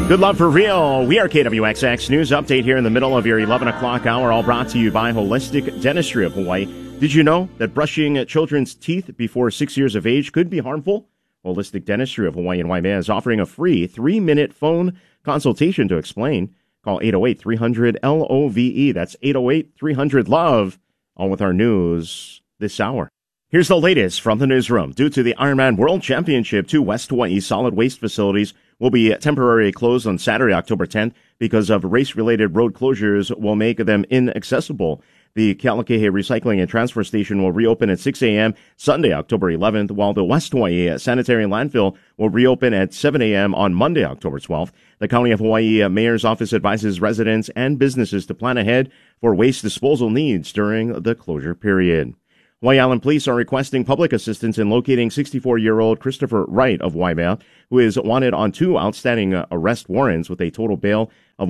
Good love for real. We are KWXX News Update here in the middle of your 11 o'clock hour, all brought to you by Holistic Dentistry of Hawaii. Did you know that brushing children's teeth before 6 years of age could be harmful? Holistic Dentistry of Hawaii in Waimea is offering a free 3-minute phone consultation to explain. Call 808-300-LOVE. That's 808-300-LOVE. On with our news this hour. Here's the latest from the newsroom. Due to the Ironman World Championship, 2 West Hawaii solid waste facilities will be temporarily closed on Saturday, October 10th, because of race-related road closures will make them inaccessible. The Kealakahe Recycling and Transfer Station will reopen at 6 a.m. Sunday, October 11th, while the West Hawaii Sanitary Landfill will reopen at 7 a.m. on Monday, October 12th. The County of Hawaii Mayor's Office advises residents and businesses to plan ahead for waste disposal needs during the closure period. Hawaii Island Police are requesting public assistance in locating 64-year-old Christopher Wright of Waimea, who is wanted on 2 outstanding arrest warrants with a total bail of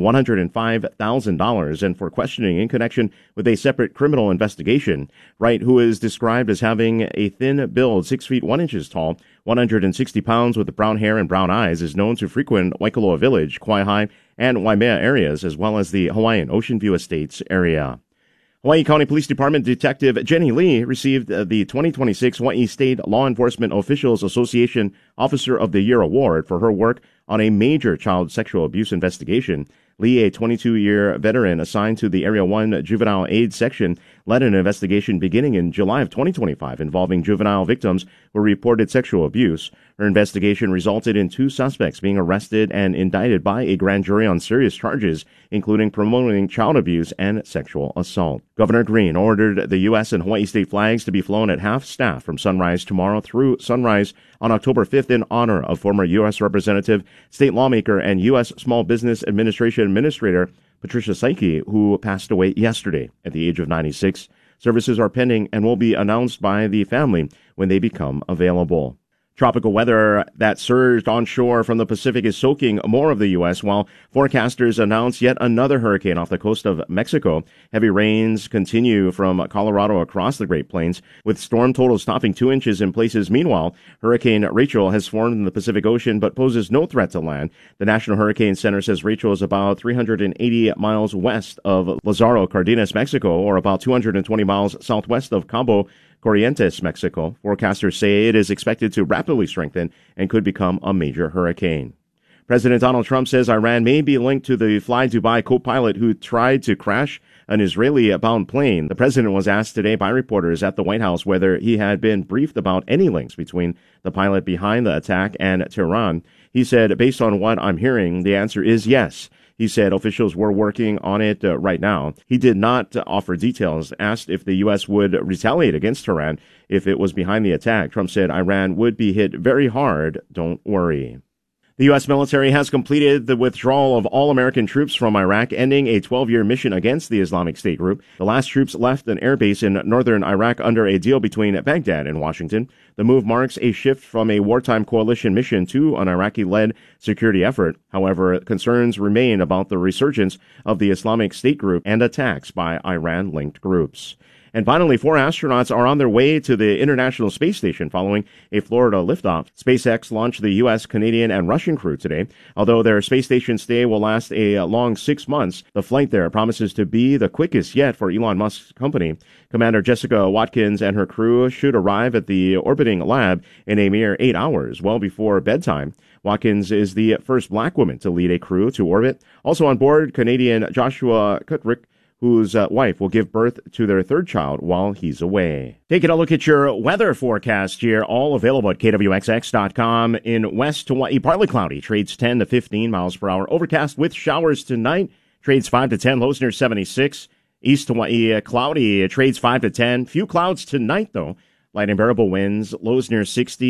$105,000 and for questioning in connection with a separate criminal investigation. Wright, who is described as having a thin build, 6 feet 1 inches tall, 160 pounds with brown hair and brown eyes, is known to frequent Waikoloa Village, Kawaihae, and Waimea areas, as well as the Hawaiian Ocean View Estates area. Hawaii County Police Department Detective Jenny Lee received the 2026 Hawaii State Law Enforcement Officials Association Officer of the Year Award for her work on a major child sexual abuse investigation. Lee, a 22-year veteran assigned to the Area 1 Juvenile Aid Section, led an investigation beginning in July of 2025 involving juvenile victims who reported sexual abuse. Her investigation resulted in 2 suspects being arrested and indicted by a grand jury on serious charges, including promoting child abuse and sexual assault. Governor Green ordered the U.S. and Hawaii state flags to be flown at half-staff from sunrise tomorrow through sunrise on October 5th in honor of former U.S. Representative, state lawmaker, and U.S. Small Business Administration Administrator Patricia Saiki, who passed away yesterday at the age of 96. Services are pending and will be announced by the family when they become available. Tropical weather that surged onshore from the Pacific is soaking more of the U.S., while forecasters announce yet another hurricane off the coast of Mexico. Heavy rains continue from Colorado across the Great Plains, with storm totals topping 2 inches in places. Meanwhile, Hurricane Rachel has formed in the Pacific Ocean but poses no threat to land. The National Hurricane Center says Rachel is about 380 miles west of Lázaro Cárdenas, Mexico, or about 220 miles southwest of Cabo Corrientes, Mexico. Forecasters say it is expected to rapidly strengthen and could become a major hurricane. President Donald Trump says Iran may be linked to the Fly Dubai co-pilot who tried to crash an Israeli-bound plane. The president was asked today by reporters at the White House whether he had been briefed about any links between the pilot behind the attack and Tehran. He said, "Based on what I'm hearing, the answer is yes." He said officials were working on it right now. He did not offer details. Asked if the U.S. would retaliate against Iran if it was behind the attack, Trump said Iran would be hit very hard. Don't worry. The U.S. military has completed the withdrawal of all American troops from Iraq, ending a 12-year mission against the Islamic State group. The last troops left an airbase in northern Iraq under a deal between Baghdad and Washington. The move marks a shift from a wartime coalition mission to an Iraqi-led security effort. However, concerns remain about the resurgence of the Islamic State group and attacks by Iran-linked groups. And finally, 4 astronauts are on their way to the International Space Station following a Florida liftoff. SpaceX launched the U.S., Canadian, and Russian crew today. Although their space station stay will last a long 6 months, the flight there promises to be the quickest yet for Elon Musk's company. Commander Jessica Watkins and her crew should arrive at the orbiting lab in a mere 8 hours, well before bedtime. Watkins is the first black woman to lead a crew to orbit. Also on board, Canadian Joshua Kutrick, whose wife will give birth to their 3rd child while he's away. Taking a look at your weather forecast here, all available at KWXX.com. In West Hawaii, partly cloudy, trades 10 to 15 miles per hour. Overcast with showers tonight, trades 5 to 10, lows near 76. East Hawaii, cloudy, trades 5 to 10. Few clouds tonight, though. Light and variable winds, lows near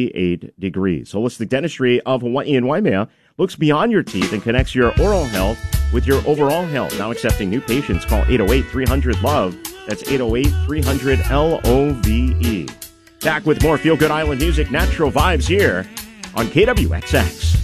68 degrees. Holistic Dentistry of Hawaii and Waimea looks beyond your teeth and connects your oral health with your overall health. Now accepting new patients. Call 808-300-LOVE. That's 808-300-LOVE. Back with more Feel Good Island music, natural vibes here on KWXX.